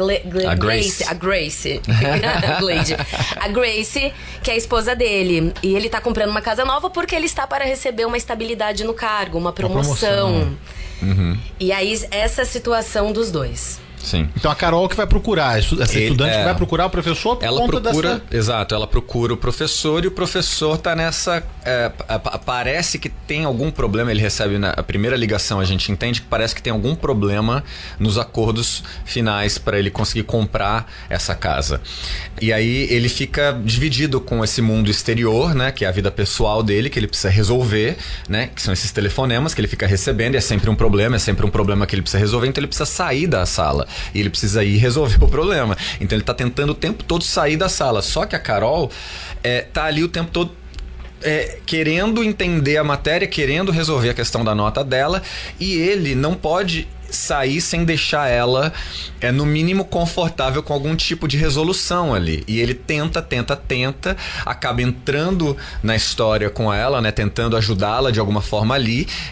Grace. A Grace. Glade. A Grace, que é a esposa dele. E ele tá comprando uma casa nova porque ele está para receber uma estabilidade no cargo, uma promoção. Uhum. E aí, essa é a situação dos dois. Sim. Então a Carol que vai procurar, essa estudante que vai procurar o professor por ela conta procura, dessa... Exato, ela procura o professor e o professor tá nessa... parece que tem algum problema, ele recebe a primeira ligação, a gente entende que parece que tem algum problema nos acordos finais para ele conseguir comprar essa casa. E aí ele fica dividido com esse mundo exterior, né, que é a vida pessoal dele, que ele precisa resolver, né, que são esses telefonemas que ele fica recebendo, e é sempre um problema que ele precisa resolver, então ele precisa sair da sala. E ele precisa ir resolver o problema. Então ele tá tentando o tempo todo sair da sala. Só que a Carol tá ali o tempo todo querendo entender a matéria, querendo resolver a questão da nota dela. E ele não pode sair sem deixar ela no mínimo confortável com algum tipo de resolução ali. E ele tenta, acaba entrando na história com ela, né, tentando ajudá-la de alguma forma ali,